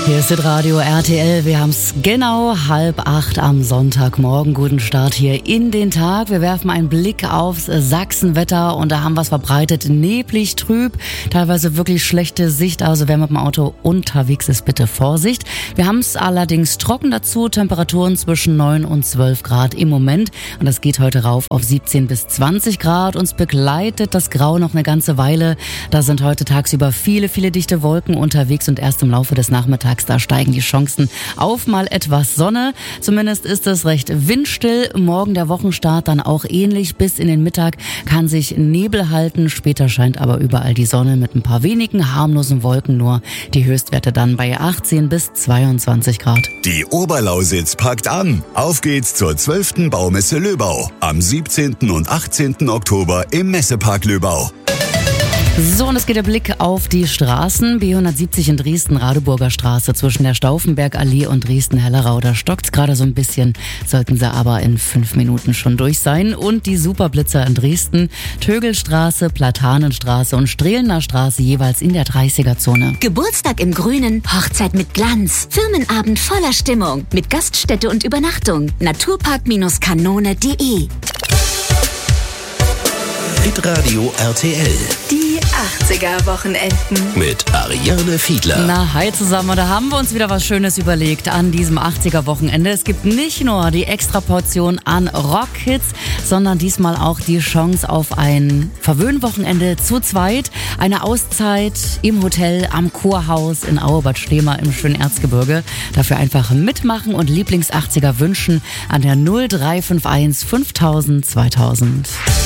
Hier ist das Radio RTL. Wir haben es genau 7:30 am Sonntagmorgen. Guten Start hier in den Tag. Wir werfen einen Blick aufs Sachsenwetter und da haben wir es verbreitet. Neblig, trüb, teilweise wirklich schlechte Sicht. Also wer mit dem Auto unterwegs ist, bitte Vorsicht. Wir haben es allerdings trocken dazu. Temperaturen zwischen 9 und 12 Grad im Moment. Und das geht heute rauf auf 17 bis 20 Grad. Uns begleitet das Grau noch eine ganze Weile. Da sind heute tagsüber viele dichte Wolken unterwegs und erst im Laufe des Nachmittags da steigen die Chancen auf mal etwas Sonne. Zumindest ist es recht windstill. Morgen der Wochenstart dann auch ähnlich. Bis in den Mittag kann sich Nebel halten. Später scheint aber überall die Sonne mit ein paar wenigen harmlosen Wolken nur. Die Höchstwerte dann bei 18 bis 22 Grad. Die Oberlausitz packt an. Auf geht's zur 12. Baumesse Löbau. Am 17. und 18. Oktober im Messepark Löbau. So, und es geht der Blick auf die Straßen. B170 in Dresden, Radeburger Straße zwischen der Stauffenbergallee und Dresden-Hellerau. Da stockt's gerade so ein bisschen, sollten sie aber in 5 Minuten schon durch sein. Und die Superblitzer in Dresden, Tögelstraße, Platanenstraße und Strehlener Straße jeweils in der 30er-Zone. Geburtstag im Grünen, Hochzeit mit Glanz, Firmenabend voller Stimmung, mit Gaststätte und Übernachtung. Naturpark-kanone.de. Hitradio RTL. Die 80er-Wochenenden. Mit Ariane Fiedler. Na, hi zusammen, da haben wir uns wieder was Schönes überlegt an diesem 80er-Wochenende. Es gibt nicht nur die Extraportion an Rockhits, sondern diesmal auch die Chance auf ein Verwöhnwochenende zu zweit. Eine Auszeit im Hotel am Kurhaus in Auebad Stehmer im schönen Erzgebirge. Dafür einfach mitmachen und Lieblings-80er wünschen an der 0351 5000 2000.